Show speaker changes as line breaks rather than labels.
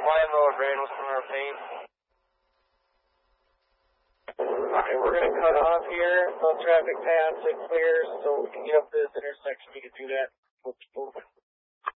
Flying lower, Brandon, what's from our paint? Alright, we're going to cut off here until traffic pass it clears, so we can get up to this intersection. We can do that.